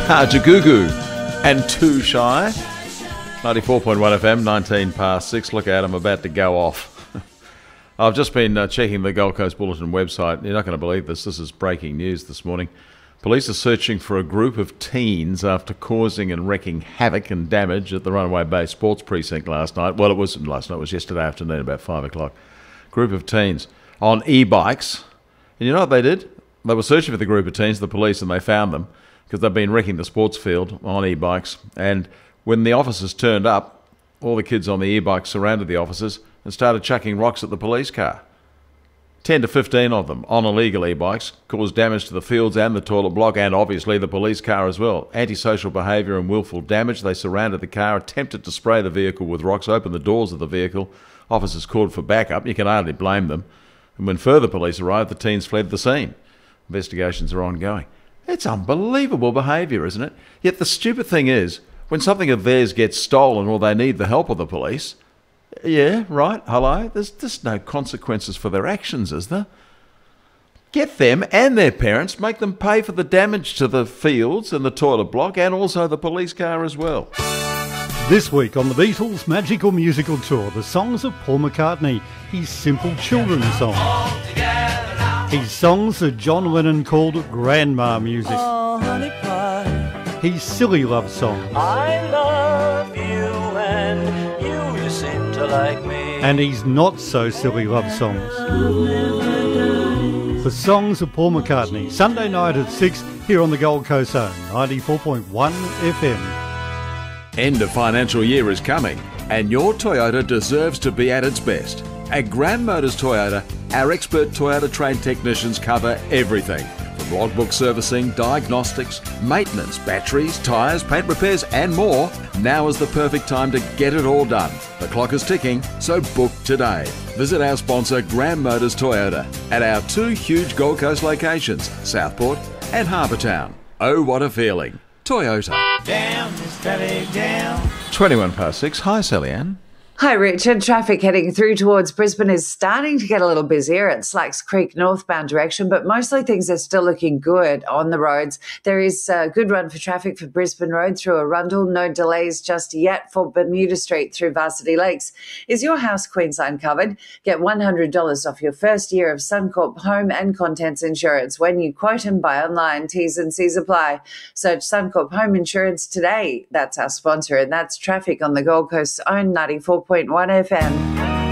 Jagugu and Too Shy. 94.1 FM, 19 past 6. Look out, I'm about to go off. I've just been checking the Gold Coast Bulletin website. You're not going to believe this. This is breaking news this morning. Police are searching for a group of teens after causing and wreaking havoc and damage at the Runaway Bay Sports Precinct last night. Well, it wasn't last night. It was yesterday afternoon, about 5 o'clock. Group of teens on e-bikes. And you know what they did? They were searching for the group of teens, the police, and they found them because they've been wrecking the sports field on e-bikes. And when the officers turned up, all the kids on the e-bikes surrounded the officers and started chucking rocks at the police car. 10 to 15 of them on illegal e-bikes caused damage to the fields and the toilet block and obviously the police car as well. Antisocial behaviour and willful damage. They surrounded the car, attempted to spray the vehicle with rocks, opened the doors of the vehicle. Officers called for backup. You can hardly blame them. And when further police arrived, the teens fled the scene. Investigations are ongoing. It's unbelievable behaviour, isn't it? Yet the stupid thing is, when something of theirs gets stolen or they need the help of the police, yeah, right, hello, there's no consequences for their actions, is there? Get them and their parents, make them pay for the damage to the fields and the toilet block and also the police car as well. This week on the Beatles' magical musical tour, the songs of Paul McCartney, his simple children's songs. His songs that John Lennon called grandma music. Oh, honey pie. His silly love songs. I love you and you seem to like me. And his not so silly love songs. The songs of Paul McCartney, Sunday night at 6 here on the Gold Coast Zone, 94.1 FM. End of financial year is coming, and your Toyota deserves to be at its best. At Grand Motors Toyota, our expert Toyota trained technicians cover everything from logbook servicing, diagnostics, maintenance, batteries, tyres, paint repairs and more. Now is the perfect time to get it all done. The clock is ticking, so book today. Visit our sponsor Grand Motors Toyota at our two huge Gold Coast locations, Southport and Harbour Town. Oh, what a feeling. Toyota. Down, Miss Belly, down. 21 past 6. Hi, Sally Ann. Hi, Richard. Traffic heading through towards Brisbane is starting to get a little busier at Slacks Creek northbound direction, but mostly things are still looking good on the roads. There is a good run for traffic for Brisbane Road through Arundel. No delays just yet for Bermuda Street through Varsity Lakes. Is your house Queensland covered? Get $100 off your first year of Suncorp home and contents insurance when you quote and buy online. T's and C's apply. Search Suncorp Home Insurance today. That's our sponsor, and that's traffic on the Gold Coast's own 94.1 FM.